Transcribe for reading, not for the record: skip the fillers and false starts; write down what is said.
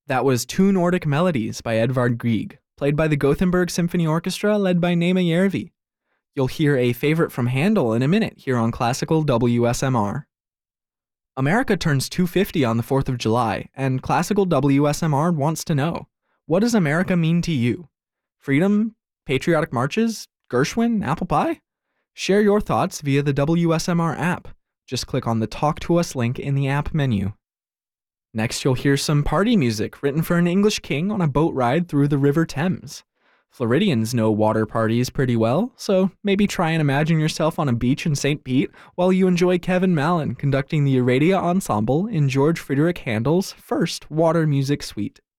That was Two Nordic Melodies by Edvard Grieg, played by the Gothenburg Symphony Orchestra led by Nema Järvi. You'll hear a favorite from Handel in a minute here on Classical WSMR. America turns 250 on the 4th of July, and Classical WSMR wants to know, what does America mean to you? Freedom? Patriotic marches? Gershwin? Apple pie? Share your thoughts via the WSMR app. Just click on the Talk to Us link in the app menu. Next, you'll hear some party music written for an English king on a boat ride through the River Thames. Floridians know water parties pretty well, so maybe try and imagine yourself on a beach in St. Pete while you enjoy Kevin Mallon conducting the Aradia Ensemble in George Friedrich Handel's first Water Music Suite.